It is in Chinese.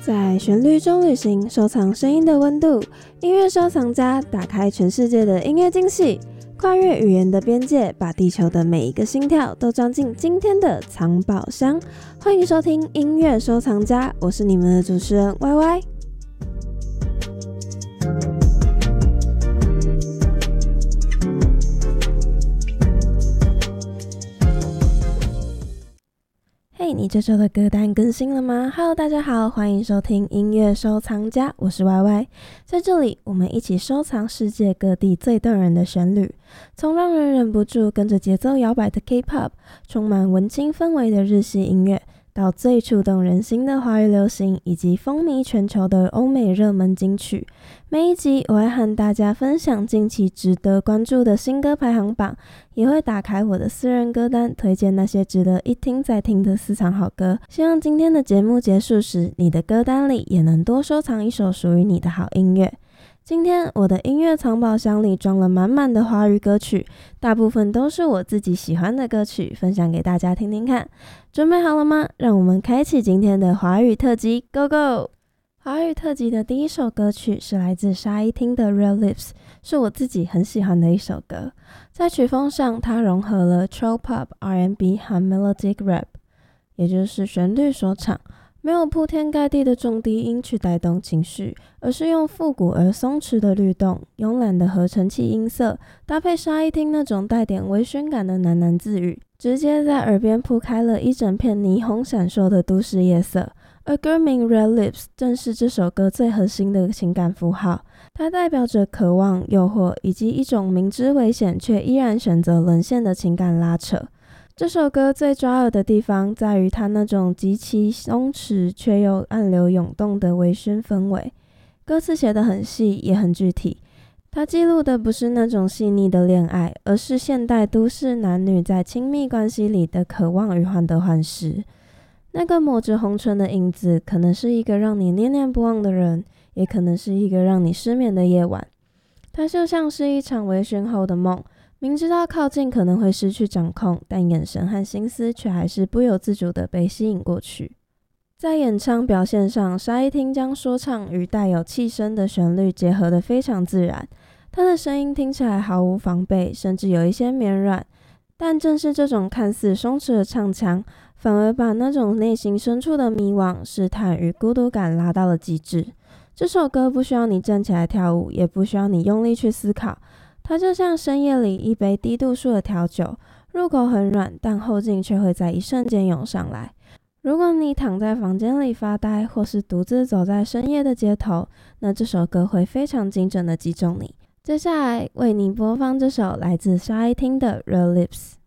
在旋律中旅行，收藏声音的温度。音乐收藏家打开全世界的音乐惊喜，跨越语言的边界，把地球的每一个心跳都装进今天的藏宝箱。欢迎收听音乐收藏家，我是你们的主持人 YY。嘿，你这周的歌单更新了吗？ Hello， 大家好，欢迎收听音乐收藏家，我是 YY。 在这里，我们一起收藏世界各地最动人的旋律，从让人忍不住跟着节奏摇摆的 K-pop， 充满文青氛围的日系音乐，到最触动人心的华语流行，以及风靡全球的欧美热门金曲。每一集我会和大家分享近期值得关注的新歌排行榜，也会打开我的私人歌单，推荐那些值得一听再听的私藏好歌。希望今天的节目结束时，你的歌单里也能多收藏一首属于你的好音乐。今天我的音乐藏宝箱里装了满满的华语歌曲，大部分都是我自己喜欢的歌曲，分享给大家听听看。准备好了吗？让我们开启今天的华语特辑 ，Go Go！ 华语特辑的第一首歌曲是来自沙一汀的 Real Lips， 是我自己很喜欢的一首歌。在曲风上，它融合了 Chill Pop、R&B 和 Melodic Rap， 也就是旋律说唱。没有铺天盖地的重低音去带动情绪，而是用复古而松弛的律动、慵懒的合成器音色，搭配沙一汀那种带点微醺感的喃喃自语，直接在耳边铺开了一整片霓虹闪烁的都市夜色。而歌名 Real Lips 正是这首歌最核心的情感符号，它代表着渴望、诱惑，以及一种明知危险却依然选择沦陷的情感拉扯。这首歌最抓耳的地方在于它那种极其松弛却又暗流涌动的微醺氛围，歌词写得很细也很具体。它记录的不是那种细腻的恋爱，而是现代都市男女在亲密关系里的渴望与患得患失。那个抹着红唇的影子，可能是一个让你念念不忘的人，也可能是一个让你失眠的夜晚。它就像是一场微醺后的梦，明知道靠近可能会失去掌控，但眼神和心思却还是不由自主地被吸引过去。在演唱表现上，沙一汀将说唱与带有气声的旋律结合得非常自然，他的声音听起来毫无防备，甚至有一些绵软，但正是这种看似松弛的唱腔，反而把那种内心深处的迷惘、试探与孤独感拉到了极致。这首歌不需要你站起来跳舞，也不需要你用力去思考，它就像深夜里一杯低度数的调酒，入口很软，但后劲却会在一瞬间涌上来。如果你躺在房间里发呆，或是独自走在深夜的街头，那这首歌会非常精准地击中你。接下来为你播放这首来自沙一汀的 Real Lips。